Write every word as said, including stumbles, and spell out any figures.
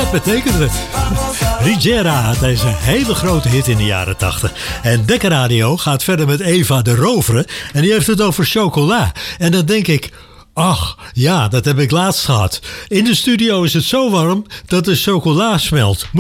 Wat betekent het? Rigera had deze hele grote hit in de jaren tachtig. En Dekker Radio gaat verder met Eva de Rovere. En die heeft het over chocola. En dan denk ik... Ach, ja, dat heb ik laatst gehad. In de studio is het zo warm dat de chocola smelt.